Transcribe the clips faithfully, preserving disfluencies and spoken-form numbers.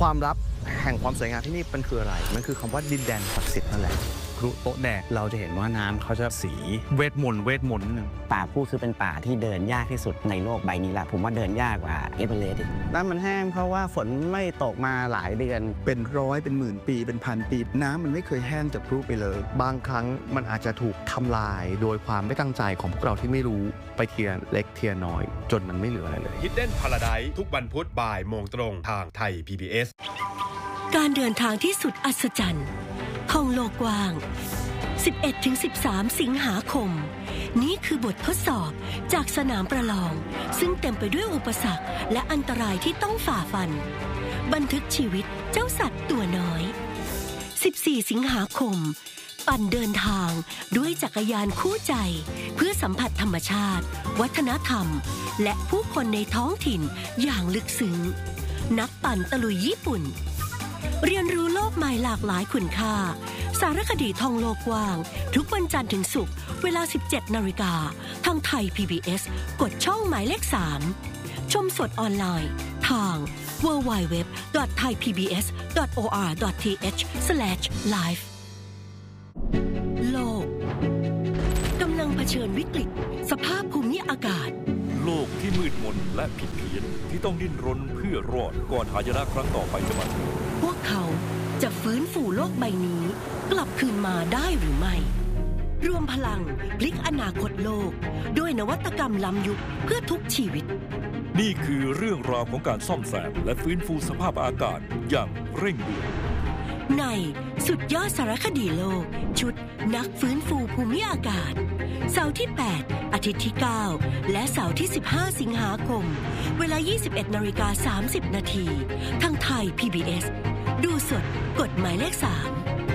ความลับแห่งความสวยงามที่นี่มันคืออะไรมันคือคำว่าดินแดนศักดิ์สิทธิ์นั่นแหละครุโต๊ะแดกเราจะเห็นว่าน้ำเขาจะสีเวทมนต์เวทมนต์นิดนึงป่าพูดคือเป็นป่าที่เดินยากที่สุดในโลกใบนี้แหละผมว่าเดินยากกว่าเอเวอเรสต์อีกน้ำมันแห้งเพราะว่าฝนไม่ตกมาหลายเดือนเป็นร้อยเป็นหมื่นปีเป็นพันปีน้ำมันไม่เคยแห้งจากพลุไปเลยบางครั้งมันอาจจะถูกทำลายโดยความไม่ตั้งใจของพวกเราที่ไม่รู้ไปเทียนเล็กเทียนน้อยจนมันไม่เหลืออะไรเลย Hidden Paradise ทุกวันพุธบ่ายโมงตรงทางไทย พี บี เอสการเดินทางที่สุดอัศจรรย์ท่องโลกกว้าง สิบเอ็ดถึงสิบสาม สิงหาคมนี่คือบททดสอบจากสนามประลองซึ่งเต็มไปด้วยอุปสรรคและอันตรายที่ต้องฝ่าฟันบันทึกชีวิตเจ้าสัตว์ตัวน้อย สิบสี่ สิงหาคมปั่นเดินทางด้วยจักรยานคู่ใจเพื่อสัมผัสธรรมชาติวัฒนธรรมและผู้คนในท้องถิ่นอย่างลึกซึ้งนักปั่นตะลุยญี่ปุ่นเรียนรู้โลกใหม่หลากหลายคุณค่าสารคดีท่องโลกกว้างทุกวันจันทร์ถึงศุกร์เวลา สิบเจ็ดนาฬิกาทางไทย พี บี เอส กดช่องหมายเลขสามชมสดออนไลน์ทาง ดับเบิลยู ดับเบิลยู ดับเบิลยู ดอท ไทย พี บี เอส ดอท โอ อาร์ ดอท ที เอช สแลช ไลฟ์ โลกกำลังเผชิญวิกฤตสภาพภูมิอากาศโลกที่มืดมนและผิดเพี้ยนที่ต้องดิ้นรนเพื่อรอดก่อนหายนะครั้งต่อไปจะมาถึงพวกเขาจะฟื้นฟูโลกใบนี้กลับคืนมาได้หรือไม่รวมพลังพลิกอนาคตโลกด้วยนวัตกรรมล้ำยุคเพื่อทุกชีวิตนี่คือเรื่องราวของการซ่อมแซมและฟื้นฟูสภาพอากาศอย่างเร่งด่วนในสุดยอดสารคดีโลกชุดนักฟื้นฟูภูมิอากาศเสาร์ที่แปดอาทิตย์ที่เก้าและเสาร์ที่สิบห้าสิงหาคมเวลา ยี่สิบเอ็ดนาฬิกาสามสิบนาทีทางไทย พี บี เอส ดูสดกดหมายเลขสาม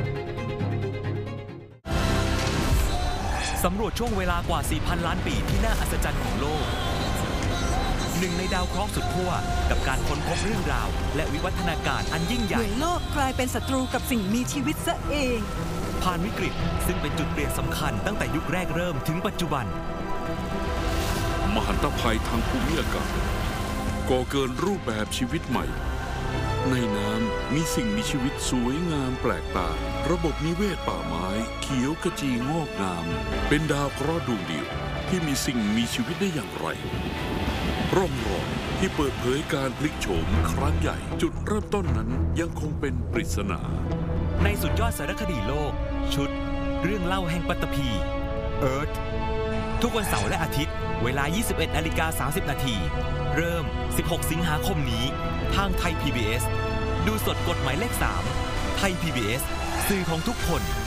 สำรวจช่วงเวลากว่า สี่พัน ล้านปีที่น่าอัศจรรย์ของโลกหนึ่งในดาวเคราะห์สุดขั้วกับการค้นพบเรื่องราวและวิวัฒนาการอันยิ่งใหญ่เหมือนโลกกลายเป็นศัตรูกับสิ่งมีชีวิตซะเองผ่านวิกฤตซึ่งเป็นจุดเปลี่ยนสำคัญตั้งแต่ยุคแรกเริ่มถึงปัจจุบันมหันตภัยทางภูมิอากาศก่อเกิดรูปแบบชีวิตใหม่ในน้ำมีสิ่งมีชีวิตสวยงามแปลกตาระบบนิเวศป่าไม้เขียวขจีงอกงามเป็นดาวเคราะห์ดวงเดียวที่มีสิ่งมีชีวิตได้อย่างไรร่องรอยที่เปิดเผยการพลิกโฉมครั้งใหญ่จุดเริ่มต้นนั้นยังคงเป็นปริศนาในสุดยอดสารคดีโลกชุดเรื่องเล่าแห่งปัตตภี Earth ทุกวันเสาร์และอาทิตย์เวลา ยี่สิบเอ็ดนาฬิกาสามสิบนาทีเริ่ม สิบหก สิงหาคมนี้ทางไทย พี บี เอส ดูสดกดหมายเลขสามไทย พี บี เอส สื่อของทุกคน